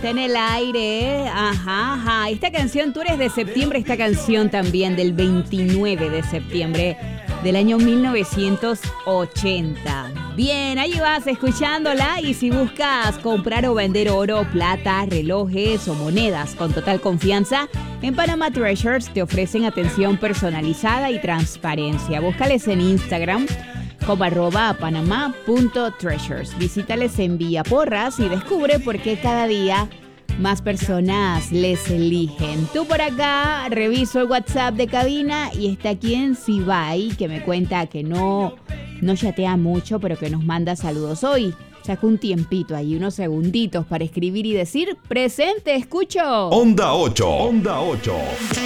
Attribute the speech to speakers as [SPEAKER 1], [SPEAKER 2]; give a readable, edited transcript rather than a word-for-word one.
[SPEAKER 1] está en el aire. Ajá. Esta canción, tú eres de septiembre, esta canción también del 29 de septiembre del año 1980. Bien, ahí vas escuchándola, y si buscas comprar o vender oro, plata, relojes o monedas con total confianza, en Panama Treasures te ofrecen atención personalizada y transparencia. Búscales en Instagram como @panama.treasures. Visítales en Villa Porras y descubre por qué cada día más personas les eligen. Tú por acá, reviso el WhatsApp de cabina y está aquí en Sibay, que me cuenta que no chatea mucho, pero que nos manda saludos hoy. Sacó un tiempito ahí, unos segunditos para escribir y decir: presente, escucho.
[SPEAKER 2] Onda 8.